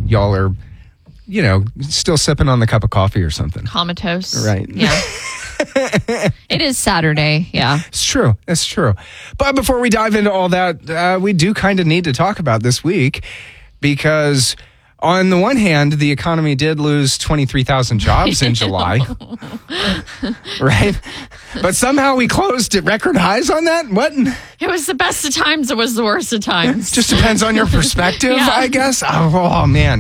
y'all are, still sipping on the cup of coffee or something. Comatose. Right. Yeah. It is Saturday. Yeah. It's true. It's true. But before we dive into all that, we do kind of need to talk about this week because on the one hand, the economy did lose 23,000 jobs in July. Right? But somehow we closed at record highs on that? What? It was the best of times. It was the worst of times. Just depends on your perspective, Yeah. I guess. Oh man.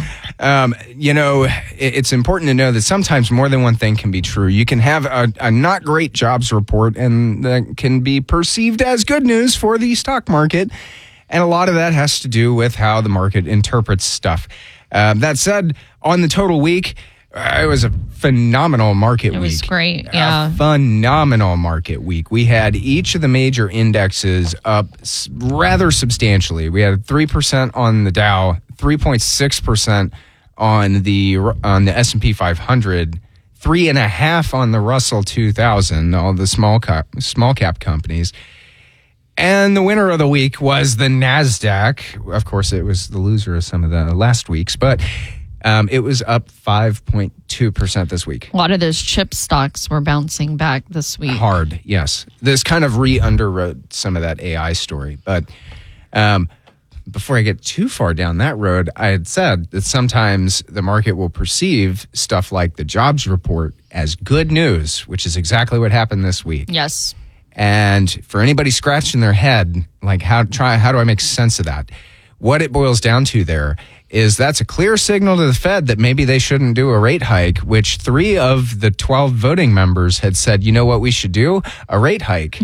It's important to know that sometimes more than one thing can be true. You can have a not great jobs report, and that can be perceived as good news for the stock market. And a lot of that has to do with how the market interprets stuff. That said, on the total week, it was a phenomenal market week. It was great, yeah. A phenomenal market week. We had each of the major indexes up rather substantially. We had 3% on the Dow, 3.6% on the S&P 500, 3.5% on the Russell 2000, all the small cap companies. And the winner of the week was the NASDAQ. Of course, it was the loser of some of the last weeks, but it was up 5.2% this week. A lot of those chip stocks were bouncing back this week. Hard, yes. This kind of underwrote some of that AI story. But before I get too far down that road, I had said that sometimes the market will perceive stuff like the jobs report as good news, which is exactly what happened this week. Yes. And for anybody scratching their head, like how do I make sense of that? What it boils down to there is that's a clear signal to the Fed that maybe they shouldn't do a rate hike, which 3 of the 12 voting members had said, you know what we should do? A rate hike.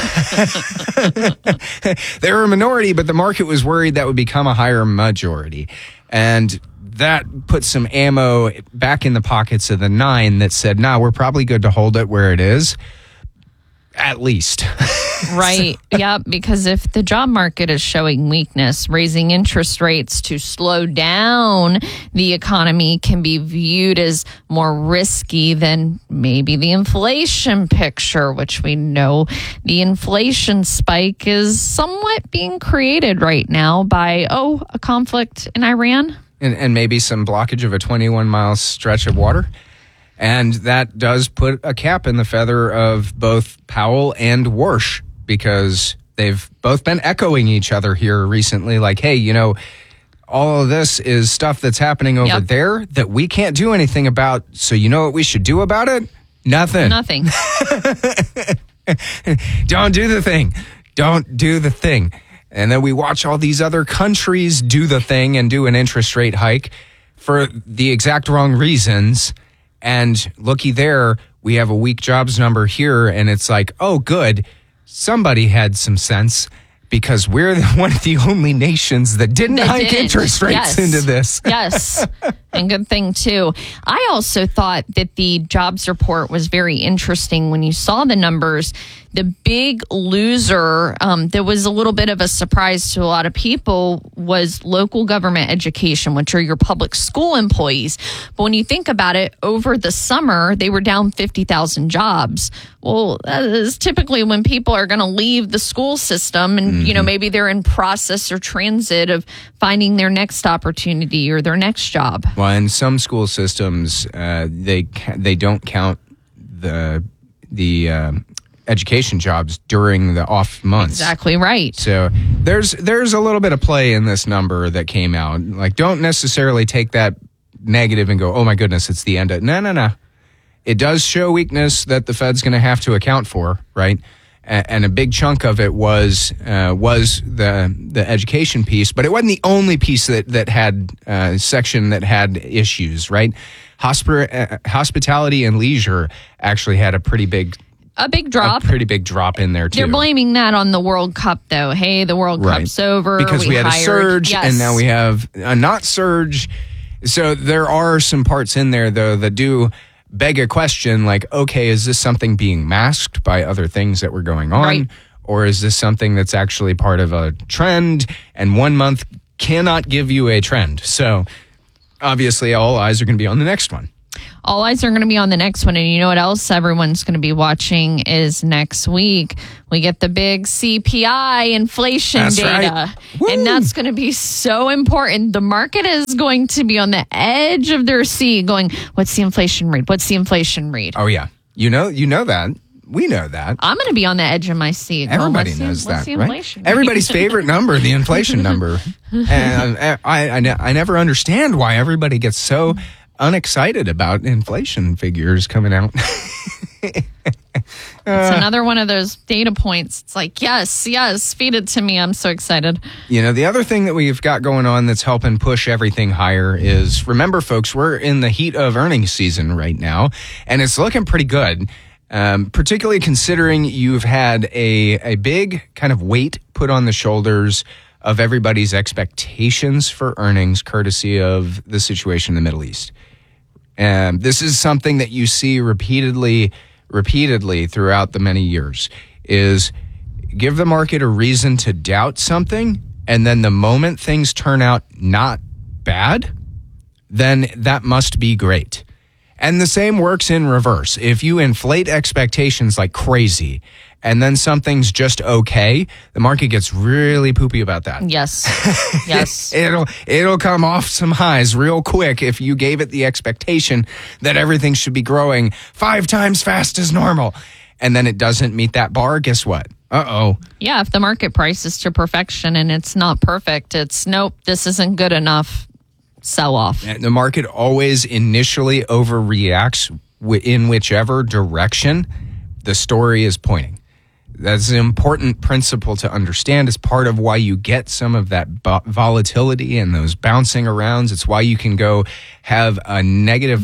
They were a minority, but the market was worried that would become a higher majority. And that put some ammo back in the pockets of the 9 that said, nah, we're probably good to hold it where it is. At least. Right. Yeah, because if the job market is showing weakness, raising interest rates to slow down the economy can be viewed as more risky than maybe the inflation picture, which we know the inflation spike is somewhat being created right now by, a conflict in Iran. And maybe some blockage of a 21-mile stretch of water. And that does put a cap in the feather of both Powell and Warsh, because they've both been echoing each other here recently. Like, hey, all of this is stuff that's happening over there that we can't do anything about. So you know what we should do about it? Nothing. Don't do the thing. Don't do the thing. And then we watch all these other countries do the thing and do an interest rate hike for the exact wrong reasons. And looky there, we have a weak jobs number here, and it's like, oh, good. Somebody had some sense, because we're one of the only nations that didn't hike interest rates into this. Yes. And good thing, too. I also thought that the jobs report was very interesting when you saw the numbers. The big loser, that was a little bit of a surprise to a lot of people, was local government education, which are your public school employees. But when you think about it, over the summer, they were down 50,000 jobs. Well, that is typically when people are going to leave the school system and, maybe they're in process or transit of finding their next opportunity or their next job. Well, in some school systems, they don't count the education jobs during the off months. Exactly right. So there's a little bit of play in this number that came out. Like, don't necessarily take that negative and go, oh my goodness, it's the end of it. No. It does show weakness that the Fed's going to have to account for, right? And a big chunk of it was the education piece, but it wasn't the only piece that had section that had issues, right? Hospitality and leisure actually had a pretty big drop. A pretty big drop in there, too. They're blaming that on the World Cup, though. Hey, the World Cup's over. Because we had a surge, and now we have a not surge. So there are some parts in there, though, that do beg a question like, okay, is this something being masked by other things that were going on? Right. Or is this something that's actually part of a trend, and 1 month cannot give you a trend? So obviously all eyes are going to be on the next one. All eyes are going to be on the next one. And you know what else everyone's going to be watching is next week. We get the big CPI inflation That's data. right. And that's going to be so important. The market is going to be on the edge of their seat going, what's the inflation rate? What's the inflation rate? Oh, yeah. You know that. We know that. I'm going to be on the edge of my seat. Everybody knows that, right? Everybody's favorite number, the inflation number. And I never understand why everybody gets so unexcited about inflation figures coming out. It's another one of those data points. It's like, yes, feed it to me. I'm so excited. You know, the other thing that we've got going on that's helping push everything higher is, remember, folks, we're in the heat of earnings season right now, and it's looking pretty good. Particularly considering you've had a big kind of weight put on the shoulders of everybody's expectations for earnings, courtesy of the situation in the Middle East. This is something that you see repeatedly throughout the many years, is give the market a reason to doubt something, and then the moment things turn out not bad, then that must be great. And the same works in reverse. If you inflate expectations like crazy and then something's just okay, the market gets really poopy about that. Yes. Yes. It'll come off some highs real quick if you gave it the expectation that everything should be growing 5 times fast as normal. And then it doesn't meet that bar, guess what? Uh-oh. Yeah, if the market prices to perfection and it's not perfect, it's nope, this isn't good enough. Sell off. And the market always initially overreacts in whichever direction the story is pointing. That's an important principle to understand. It's part of why you get some of that volatility and those bouncing arounds. It's why you can go have a negative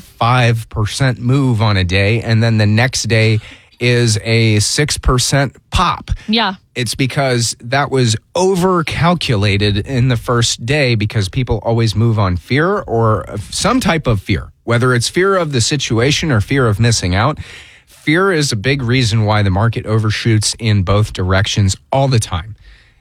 5% move on a day, and then the next day is a 6% pop. Yeah. It's because that was over-calculated in the first day, because people always move on fear or some type of fear, whether it's fear of the situation or fear of missing out. Fear is a big reason why the market overshoots in both directions all the time.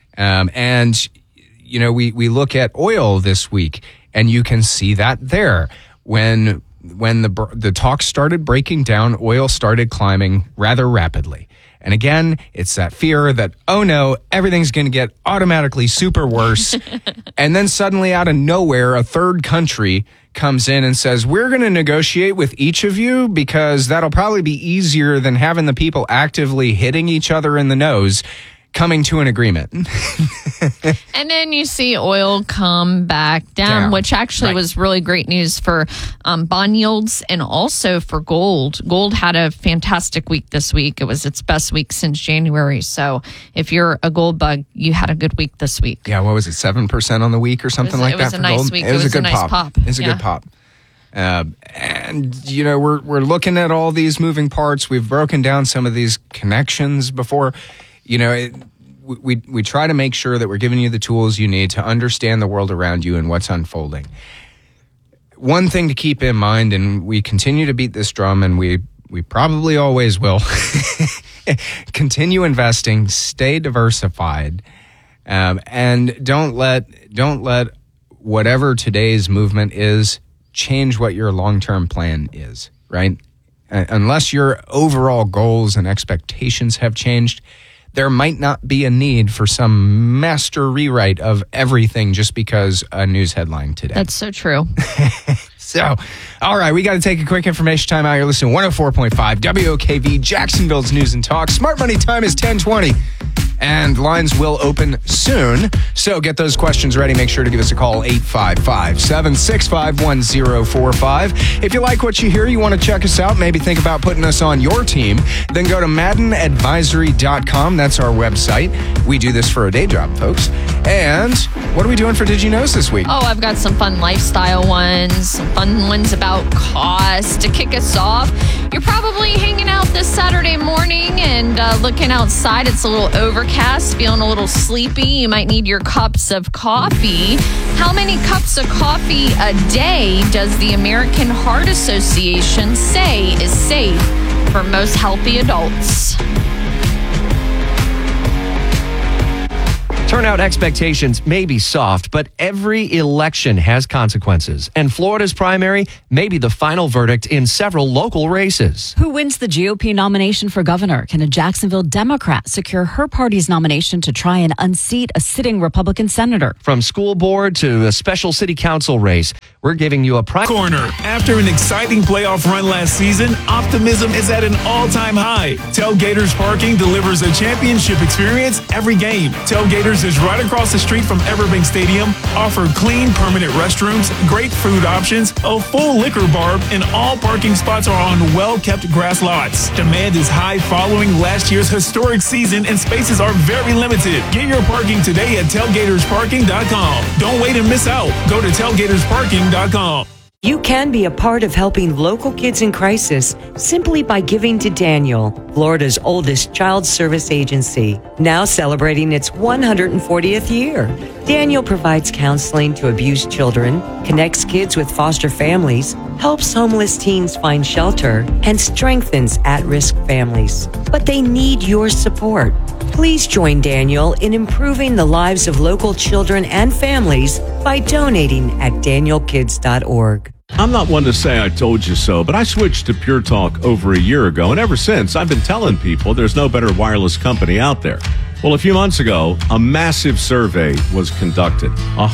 And, you know, we look at oil this week, and you can see that there. When the talks started breaking down, oil started climbing rather rapidly. And again, it's that fear that, oh no, everything's going to get automatically super worse. And then suddenly out of nowhere, a third country comes in and says, we're going to negotiate with each of you because that'll probably be easier than having the people actively hitting each other in the nose coming to an agreement. And then you see oil come back down, which actually was really great news for bond yields and also for gold. Gold had a fantastic week this week. It was its best week since January. So if you're a gold bug, you had a good week this week. Yeah, what was it, 7% on the week or something like that for gold? It was a nice week. It was a good nice pop. It was a good pop. And, you know, we're looking at all these moving parts. We've broken down some of these connections before. You know, we try to make sure that we're giving you the tools you need to understand the world around you and what's unfolding. One thing to keep in mind, and we continue to beat this drum, and we probably always will, continue investing, stay diversified, and don't let whatever today's movement is change what your long-term plan is, right? Unless your overall goals and expectations have changed, there might not be a need for some master rewrite of everything just because a news headline today. That's so true. So, all right, we got to take a quick information time out. You're listening to 104.5 WOKV, Jacksonville's News and Talk. Smart Money time is 10:20. And lines will open soon. So get those questions ready. Make sure to give us a call, 855-765-1045. If you like what you hear, you want to check us out, maybe think about putting us on your team, then go to MaddenAdvisory.com. That's our website. We do this for a day job, folks. And what are we doing for Did You Knows this week? Oh, I've got some fun lifestyle ones, some fun ones about cost. To kick us off, you're probably hanging out this Saturday morning and looking outside. It's a little overcast, feeling a little sleepy. You might need your cups of coffee. How many cups of coffee a day does the American Heart Association say is safe for most healthy adults? Turnout expectations may be soft, but every election has consequences. And Florida's primary may be the final verdict in several local races. Who wins the GOP nomination for governor? Can a Jacksonville Democrat secure her party's nomination to try and unseat a sitting Republican senator? From school board to a special city council race, we're giving you a prime corner. After an exciting playoff run last season, optimism is at an all-time high. Tailgaters Parking delivers a championship experience every game. Tailgaters is right across the street from Everbank Stadium, offer clean, permanent restrooms, great food options, a full liquor bar, and all parking spots are on well-kept grass lots. Demand is high following last year's historic season, and spaces are very limited. Get your parking today at tailgatorsparking.com. Don't wait and miss out. Go to tailgatorsparking.com. You can be a part of helping local kids in crisis simply by giving to Daniel, Florida's oldest child service agency, now celebrating its 140th year. Daniel provides counseling to abused children, connects kids with foster families, helps homeless teens find shelter, and strengthens at-risk families. But they need your support. Please join Daniel in improving the lives of local children and families by donating at danielkids.org. I'm not one to say I told you so, but I switched to Pure Talk over a year ago, and ever since, I've been telling people there's no better wireless company out there. Well, a few months ago, a massive survey was conducted.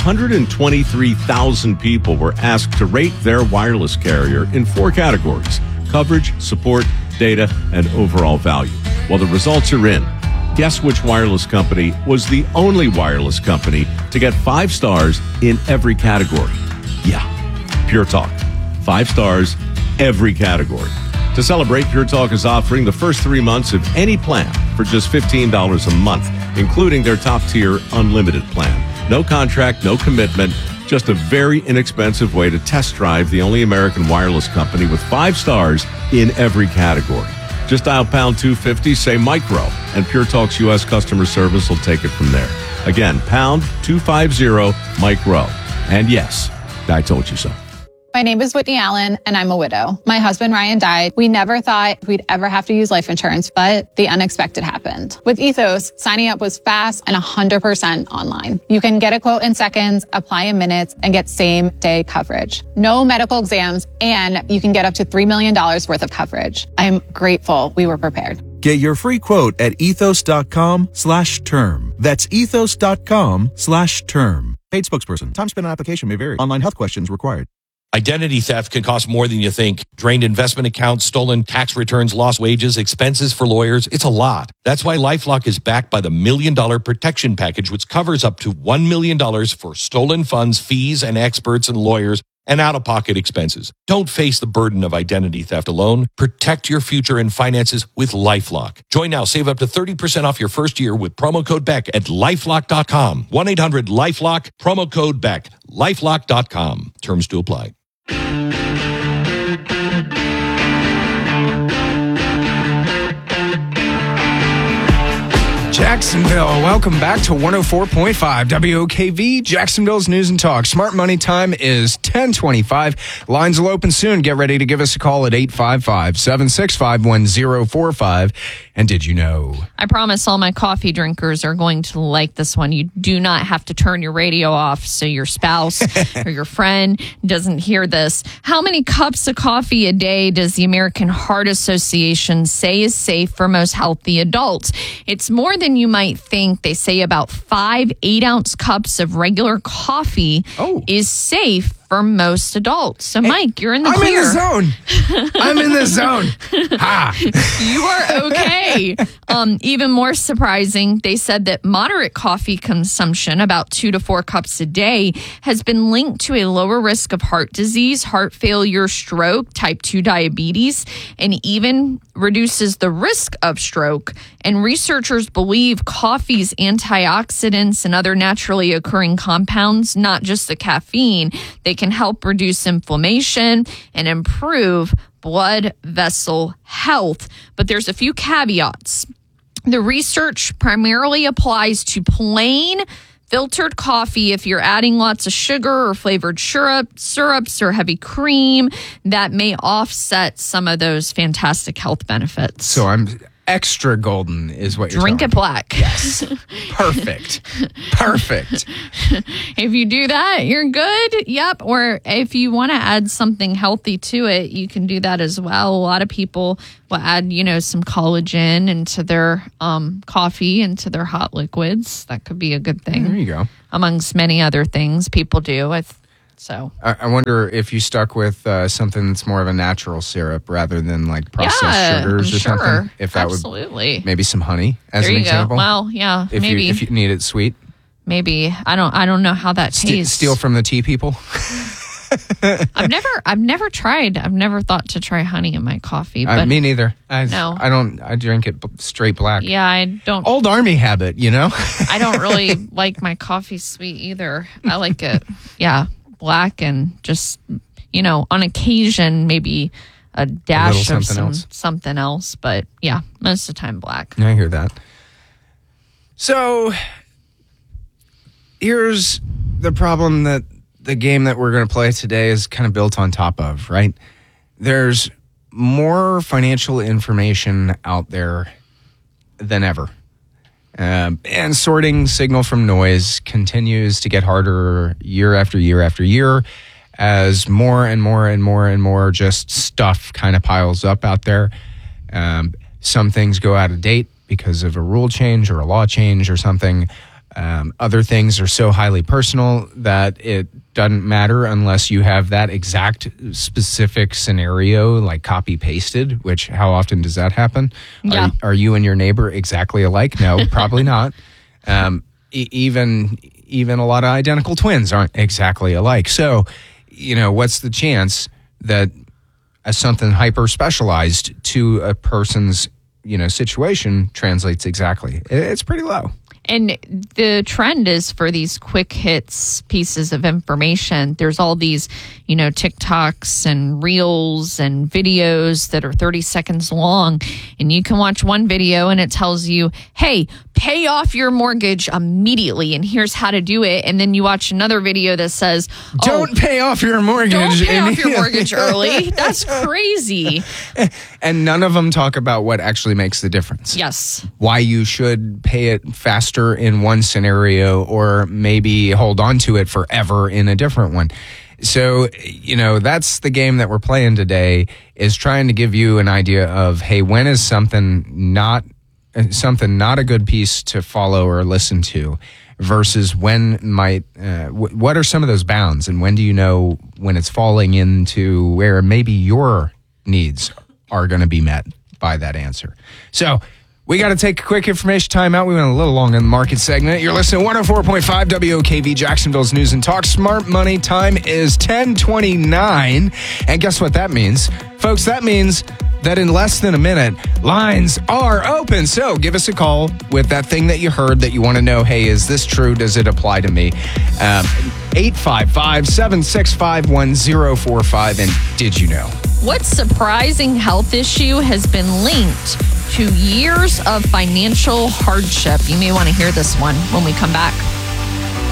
123,000 people were asked to rate their wireless carrier in 4 categories: coverage, support, data, and overall value. Well, the results are in. Guess which wireless company was the only wireless company to get 5 stars in every category? Yeah, Pure Talk. 5 stars, every category. To celebrate, Pure Talk is offering the first 3 months of any plan for just $15 a month, including their top-tier unlimited plan. No contract, no commitment, just a very inexpensive way to test drive the only American wireless company with 5 stars in every category. Just dial pound 250, say micro, and Pure Talk's U.S. customer service will take it from there. Again, pound 250 micro. And yes, I told you so. My name is Whitney Allen, and I'm a widow. My husband, Ryan, died. We never thought we'd ever have to use life insurance, but the unexpected happened. With Ethos, signing up was fast and 100% online. You can get a quote in seconds, apply in minutes, and get same-day coverage. No medical exams, and you can get up to $3 million worth of coverage. I'm grateful we were prepared. Get your free quote at ethos.com/term. That's ethos.com/term. Paid spokesperson. Time spent on application may vary. Online health questions required. Identity theft can cost more than you think. Drained investment accounts, stolen tax returns, lost wages, expenses for lawyers. It's a lot. That's why LifeLock is backed by the $1 Million Protection Package, which covers up to $1 million for stolen funds, fees, and experts and lawyers, and out-of-pocket expenses. Don't face the burden of identity theft alone. Protect your future and finances with LifeLock. Join now. Save up to 30% off your first year with promo code BECK at LifeLock.com. 1-800-LifeLock, promo code BECK. LifeLock.com. Terms to apply. Jacksonville, welcome back to 104.5 WOKV, Jacksonville's News and Talk. Smart Money time is 10:25. Lines will open soon. Get ready to give us a call at 855-765-1045. And did you know? I promise all my coffee drinkers are going to like this one. You do not have to turn your radio off so your spouse or your friend doesn't hear this. How many cups of coffee a day does the American Heart Association say is safe for most healthy adults? It's more than you might think. They say about 5 8-ounce cups of regular coffee is safe for most adults. So, Mike, you're in the clear. I'm in the zone. Ha! You are okay. Even more surprising, they said that moderate coffee consumption, about 2 to 4 cups a day, has been linked to a lower risk of heart disease, heart failure, stroke, type 2 diabetes, and even reduces the risk of stroke. And researchers believe coffee's antioxidants and other naturally occurring compounds, not just the caffeine, they can help reduce inflammation and improve blood vessel health. But there's a few caveats. The research primarily applies to plain filtered coffee. If you're adding lots of sugar or flavored syrups or heavy cream, that may offset some of those fantastic health benefits. So Extra golden is what you're Drink telling it black. Yes. Perfect. If you do that, you're good. Yep. Or if you want to add something healthy to it, you can do that as well. A lot of people will add, some collagen into their coffee, into their hot liquids. That could be a good thing. There you go. Amongst many other things people do. I wonder if you stuck with something that's more of a natural syrup rather than like processed sugars or something. If that absolutely. would maybe some honey as there an you example. Go. Well, yeah, if maybe if you need it sweet. Maybe I don't know how that tastes. Steal from the tea people. I've never tried. I've never thought to try honey in my coffee. But me neither. No. I don't. I drink it straight black. Yeah, I don't. Old Army habit, I don't really like my coffee sweet either. I like it. Yeah. Black and just, on occasion, maybe a dash of something else. But yeah, most of the time black. I hear that. So here's the problem that the game that we're going to play today is kind of built on top of, right? There's more financial information out there than ever. And sorting signal from noise continues to get harder year after year after year as more and more and more and more just stuff kind of piles up out there. Some things go out of date because of a rule change or a law change or something. Other things are so highly personal that it doesn't matter unless you have that exact specific scenario like copy pasted, which how often does that happen? Yeah. Are you and your neighbor exactly alike? No, probably not. Even a lot of identical twins aren't exactly alike. So, what's the chance that something hyper specialized to a person's, situation translates exactly? It's pretty low. And the trend is for these quick hits pieces of information. There's all these, TikToks and reels and videos that are 30 seconds long. And you can watch one video and it tells you, hey, pay off your mortgage immediately. And here's how to do it. And then you watch another video that says, don't pay off your mortgage. Don't pay off your mortgage early. That's crazy. And none of them talk about what actually makes the difference. Yes. Why you should pay it faster in one scenario or maybe hold on to it forever in a different one. So, that's the game that we're playing today, is trying to give you an idea of, hey, when is something not a good piece to follow or listen to versus when might, what are some of those bounds and when do you know when it's falling into where maybe your needs are going to be met by that answer. So we got to take a quick information timeout. We went a little long in the market segment. You're listening to 104.5 WOKV, Jacksonville's News and Talk. Smart Money time is 10:29. And guess what that means? Folks, that means that in less than a minute, lines are open. So give us a call with that thing that you heard that you want to know, hey, is this true? Does it apply to me? 855-765-1045. And did you know? What surprising health issue has been linked to years of financial hardship? You may want to hear this one when we come back.